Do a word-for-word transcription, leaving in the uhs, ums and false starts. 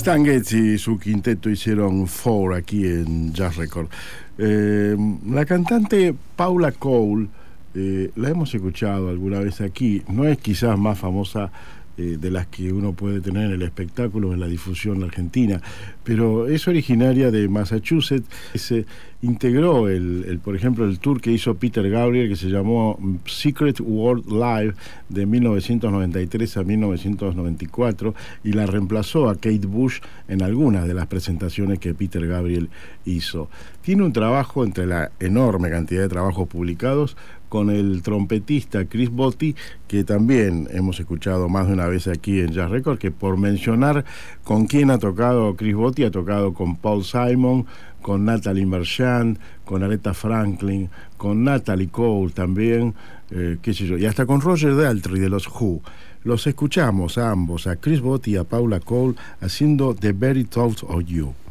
Stan Getz y su quinteto hicieron Four aquí en Jazz Record. Eh, la cantante Paula Cole, eh, la hemos escuchado alguna vez aquí, no es quizás más famosa eh, de las que uno puede tener en el espectáculo, en la difusión argentina, pero es originaria de Massachusetts. Se integró, el, el, por ejemplo, el tour que hizo Peter Gabriel, que se llamó Secret World Live de mil novecientos noventa y tres a mil novecientos noventa y cuatro, y la reemplazó a Kate Bush en algunas de las presentaciones que Peter Gabriel hizo. Tiene un trabajo, entre la enorme cantidad de trabajos publicados, con el trompetista Chris Botti, que también hemos escuchado más de una vez aquí en Jazz Record, que por mencionar con quién ha tocado Chris Botti, ha tocado con Paul Simon, con Natalie Merchant, con Aretha Franklin, con Natalie Cole también, eh, qué sé yo, y hasta con Roger Daltrey de los Who. Los escuchamos a ambos, a Chris Botti y a Paula Cole, haciendo The Very Thought of You.